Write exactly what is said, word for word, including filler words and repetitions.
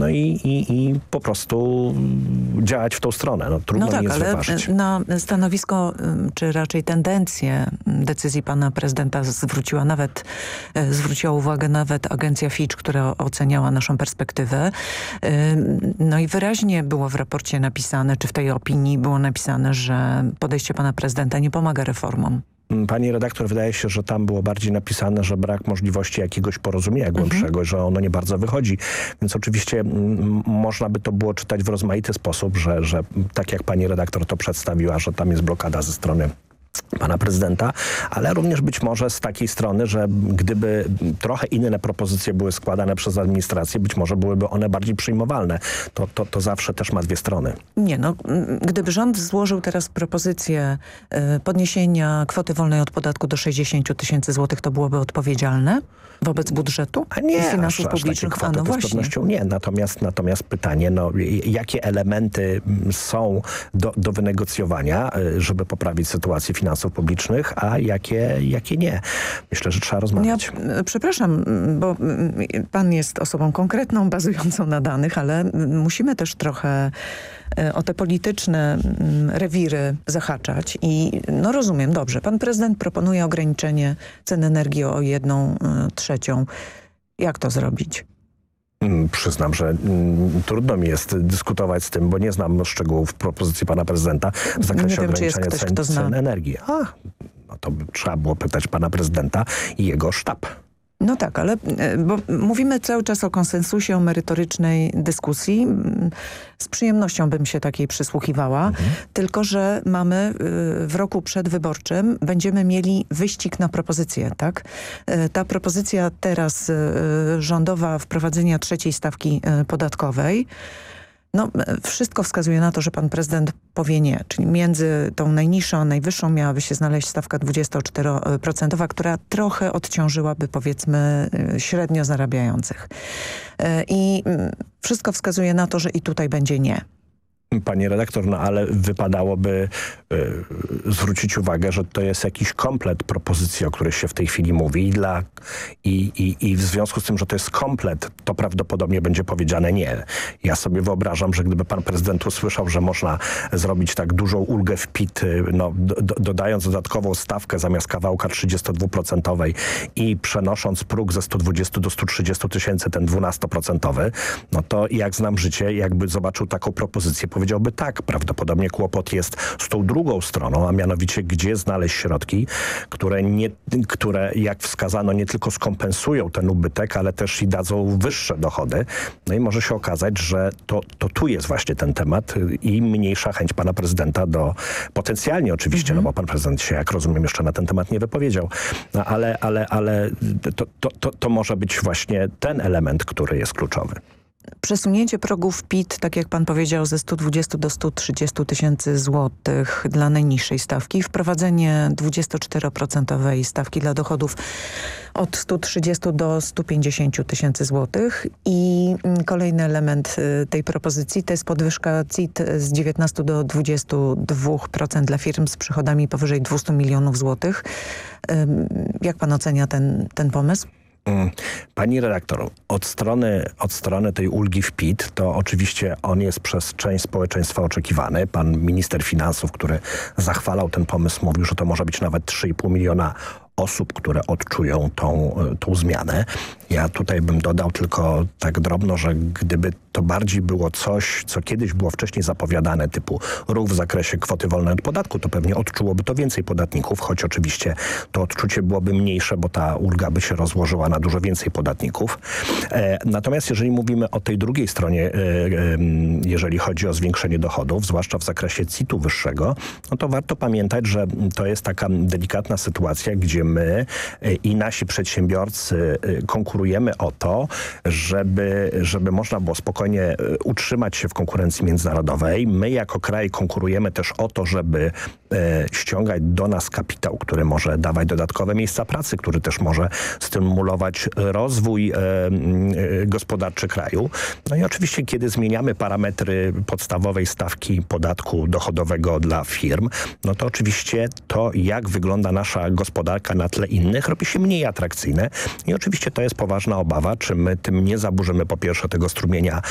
no i, i, i po prostu działać w tą stronę. No, trudno no tak, mi jest ale wyważyć. na stanowisko, czy raczej tendencje decyzji pana prezydenta zwróciła nawet, zwróciła uwagę nawet agencja Fitch, która oceniała naszą perspektywę. No i wyraźnie było w raporcie napisane, czy w tej opinii było napisane, że podejście pana prezydenta nie pomaga reformom. Pani redaktor, wydaje się, że tam było bardziej napisane, że brak możliwości jakiegoś porozumienia głębszego, mhm. że ono nie bardzo wychodzi. Więc oczywiście m, można by to było czytać w rozmaity sposób, że, że tak jak pani redaktor to przedstawiła, że tam jest blokada ze strony pana prezydenta, ale również być może z takiej strony, że gdyby trochę inne propozycje były składane przez administrację, być może byłyby one bardziej przyjmowalne. To, to, to zawsze też ma dwie strony. Nie, no gdyby rząd złożył teraz propozycję y, podniesienia kwoty wolnej od podatku do sześćdziesięciu tysięcy złotych, to byłoby odpowiedzialne wobec budżetu A nie, i finansów aż, aż publicznych? kwoty, A no to z właśnie. pewnością nie. Natomiast, natomiast pytanie, no, jakie elementy są do, do wynegocjowania, żeby poprawić sytuację finansów publicznych, a jakie, jakie nie. Myślę, że trzeba rozmawiać. Ja, przepraszam, bo pan jest osobą konkretną, bazującą na danych, ale musimy też trochę o te polityczne rewiry zahaczać i no rozumiem, dobrze, pan prezydent proponuje ograniczenie cen energii o jedną trzecią. Jak to zrobić? Przyznam, że mm, trudno mi jest dyskutować z tym, bo nie znam szczegółów propozycji pana prezydenta w zakresie nie wiem, ograniczenia czy jest ktoś, cen, kto zna. cen energii. A, no to by trzeba było pytać pana prezydenta i jego sztab. No tak, ale bo mówimy cały czas o konsensusie, o merytorycznej dyskusji. Z przyjemnością bym się takiej przysłuchiwała, mhm. tylko że mamy w roku przedwyborczym, będziemy mieli wyścig na propozycję, tak? Ta propozycja teraz rządowa wprowadzenia trzeciej stawki podatkowej, no, wszystko wskazuje na to, że pan prezydent powie nie. Czyli między tą najniższą a najwyższą miałaby się znaleźć stawka dwudziestoczteroprocentowa, która trochę odciążyłaby, powiedzmy, średnio zarabiających. I wszystko wskazuje na to, że i tutaj będzie nie. Pani redaktor, no ale wypadałoby y, zwrócić uwagę, że to jest jakiś komplet propozycji, o której się w tej chwili mówi i, dla, i, i, i w związku z tym, że to jest komplet, to prawdopodobnie będzie powiedziane nie. Ja sobie wyobrażam, że gdyby pan prezydent usłyszał, że można zrobić tak dużą ulgę w P I T, no, do, dodając dodatkową stawkę zamiast kawałka trzydziestodwuprocentowej i przenosząc próg ze stu dwudziestu do stu trzydziestu tysięcy, ten dwunastoprocentowy, no to jak znam życie, jakby zobaczył taką propozycję, powiedziałby tak, prawdopodobnie kłopot jest z tą drugą stroną, a mianowicie gdzie znaleźć środki, które, nie, które jak wskazano nie tylko skompensują ten ubytek, ale też i dadzą wyższe dochody. No i może się okazać, że to, to tu jest właśnie ten temat i mniejsza chęć pana prezydenta do, potencjalnie oczywiście, mhm. no bo pan prezydent się, jak rozumiem, jeszcze na ten temat nie wypowiedział, no ale, ale, ale to, to, to, to może być właśnie ten element, który jest kluczowy. Przesunięcie progów P I T, tak jak pan powiedział, ze stu dwudziestu do stu trzydziestu tysięcy złotych dla najniższej stawki, wprowadzenie dwudziestoczteroprocentowej stawki dla dochodów od stu trzydziestu do stu pięćdziesięciu tysięcy złotych i kolejny element tej propozycji to jest podwyżka C I T z dziewiętnastu do dwudziestu dwóch procent dla firm z przychodami powyżej dwustu milionów złotych. Jak pan ocenia ten, ten pomysł? Pani redaktor, od strony, od strony tej ulgi w P I T, to oczywiście on jest przez część społeczeństwa oczekiwany. Pan minister finansów, który zachwalał ten pomysł, mówił, że to może być nawet trzy i pół miliona osób, które odczują tą, tą zmianę. Ja tutaj bym dodał tylko tak drobno, że gdyby to bardziej było coś, co kiedyś było wcześniej zapowiadane, typu ruch w zakresie kwoty wolnej od podatku, to pewnie odczułoby to więcej podatników, choć oczywiście to odczucie byłoby mniejsze, bo ta ulga by się rozłożyła na dużo więcej podatników. E, natomiast jeżeli mówimy o tej drugiej stronie, e, e, jeżeli chodzi o zwiększenie dochodów, zwłaszcza w zakresie C I T-u wyższego, no to warto pamiętać, że to jest taka delikatna sytuacja, gdzie my e, i nasi przedsiębiorcy e, konkurujemy o to, żeby, żeby można było spokojnie utrzymać się w konkurencji międzynarodowej. My jako kraj konkurujemy też o to, żeby e, ściągać do nas kapitał, który może dawać dodatkowe miejsca pracy, który też może stymulować rozwój e, e, gospodarczy kraju. No i oczywiście, kiedy zmieniamy parametry podstawowej stawki podatku dochodowego dla firm, no to oczywiście to, jak wygląda nasza gospodarka na tle innych, robi się mniej atrakcyjne i oczywiście to jest poważna obawa, czy my tym nie zaburzymy po pierwsze tego strumienia